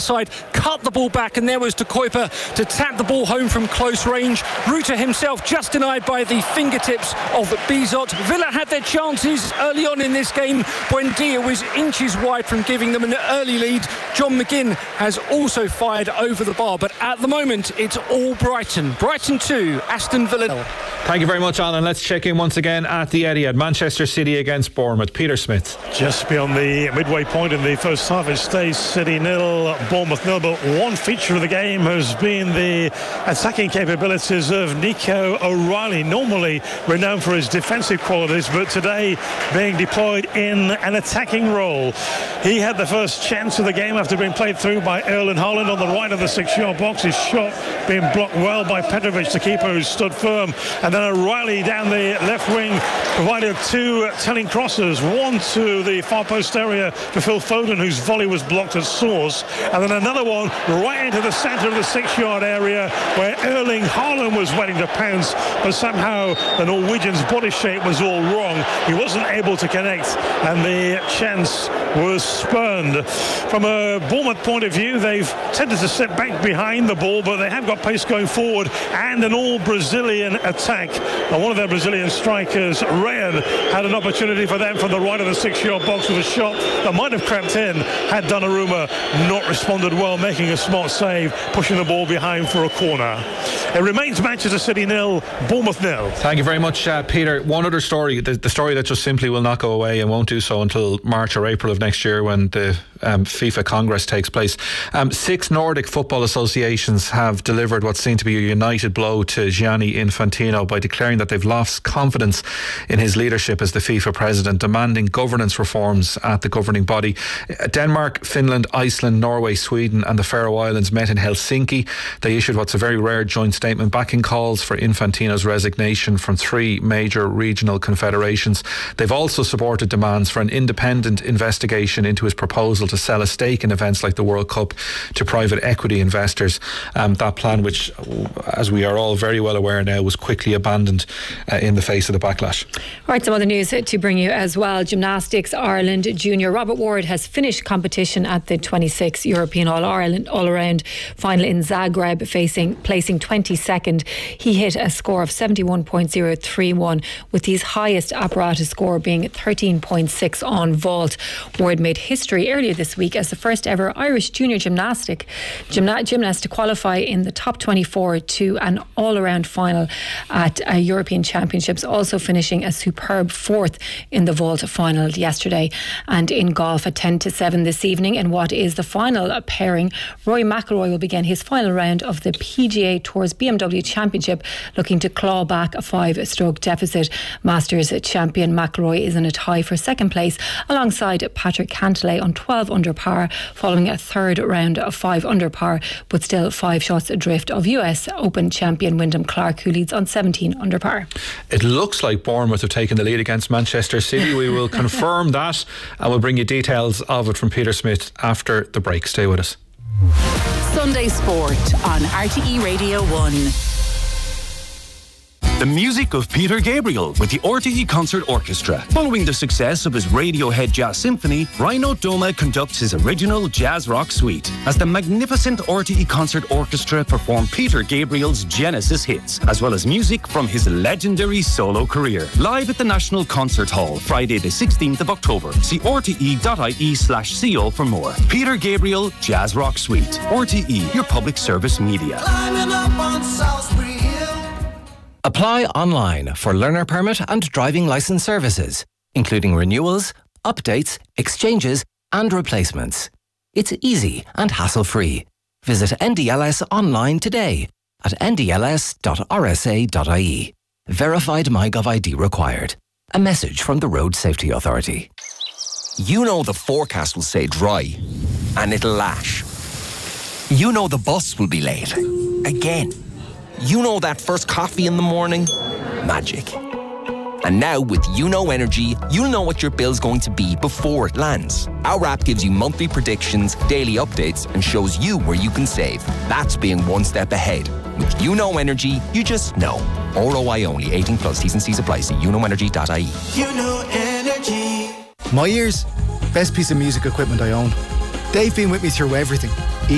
side, cut the ball back, and there was De Kuyper to tap the ball home from close range. Ruta himself just denied by the fingertips of Bizot. Villa had their chances early on in this game. Buendia was inches wide from giving them an early lead. John McGinn has also fired over the bar, but at the moment it's all Brighton. Brighton 2, Aston Villa 0. Thank you very much, Alan. Let's check in once again at the Etihad. Manchester City against Bournemouth. Peter Smith. Just beyond the midway point in the first half, it stays City 0, Bournemouth 0. But one feature of the game has been the attacking capabilities of Nico O'Reilly, normally renowned for his defensive qualities, but today being deployed in an attacking role. He had the first chance of the game after being played through by Erling Haaland on the right of the 6-yard box. His shot being blocked well by Petrovic, the keeper, who stood firm. And then O'Reilly down the left wing provided two telling crosses, one to the far post area for Phil Foden, whose volley was blocked at source, and then another one right into the centre of the 6-yard area where Erling Haaland was waiting to pounce, but somehow the Norwegian's body shape was all wrong. He wasn't able to connect, and the chance was spurned. From a Bournemouth point of view, they've tended to sit back behind the ball, but they have got pace going forward and an all-Brazilian attack. And one of their Brazilian strikers, Rayan, had an opportunity for them from the right of the 6-yard box with a shot that might have crept in had Donnarumma not responded well, making a smart save, pushing the ball behind for a corner. It remains Manchester City 0, Bournemouth 0. Thank you very much, Peter. One other story, the story that just simply will not go away and won't do so until March or April of next year when the FIFA Congress takes place. 6 Nordic football associations have delivered what's seen to be a united blow to Gianni Infantino by declaring that they've lost confidence in his leadership as the FIFA president, demanding governance reforms at the governing body. Denmark, Finland, Iceland, Norway, Sweden and the Faroe Islands met in Helsinki. They issued what's a very rare joint statement backing calls for Infantino's resignation from 3 major regional confederations. They've also supported demands for an independent investigation into his proposal to sell a stake in events like the World Cup to private equity investors. That plan, which, as we are all very well aware now, was quickly abandoned in the face of the backlash. Right, some other news to bring you as well. Gymnastics Ireland junior Robert Ward has finished competition at the 26th European All-Ireland All-Around final in Zagreb, placing 22nd. He hit a score of 71.031, with his highest apparatus score being 13.6 on vault. Ward made history earlier this week as the first ever Irish junior gymnast to qualify in the top 24 to an all-around final at European Championships, also finishing a superb 4th in the vault final yesterday. And in golf at 10-7 this evening, in what is the final pairing, Rory McIlroy will begin his final round of the PGA Tour's BMW Championship, looking to claw back a 5-stroke deficit. Masters champion McIlroy is in a tie for second place alongside Patrick Cantlay on 12 under par, following a third round of 5 under par, but still 5 shots adrift of US Open champion Wyndham Clark, who leads on 17 under par. It looks like Bournemouth have taken the lead against Manchester City. We will confirm that, and we'll bring you details of it from Peter Smith after the break. Stay with us. Sunday Sport on RTE Radio 1. The music of Peter Gabriel with the RTE Concert Orchestra. Following the success of his Radiohead Jazz Symphony, Rino Doma conducts his original jazz rock suite as the magnificent RTE Concert Orchestra perform Peter Gabriel's Genesis hits, as well as music from his legendary solo career. Live at the National Concert Hall, Friday the 16th of October. See rte.ie/co for more. Peter Gabriel Jazz Rock Suite. RTE, your public service media. Climbing up on Salisbury Hill. Apply online for learner permit and driving licence services, including renewals, updates, exchanges and replacements. It's easy and hassle-free. Visit NDLS online today at ndls.rsa.ie. Verified MyGov ID required. A message from the Road Safety Authority. You know the forecast will say dry, and it'll lash. You know the bus will be late. Again. You know that first coffee in the morning? Magic. And now with YouKnow Energy, you'll know what your bill's going to be before it lands. Our app gives you monthly predictions, daily updates, and shows you where you can save. That's being one step ahead. With YouKnow Energy, you just know. ROI only. 18+. T's and C's apply. See youknowenergy.ie. YouKnow Energy. My ears, best piece of music equipment I own. They've been with me through everything.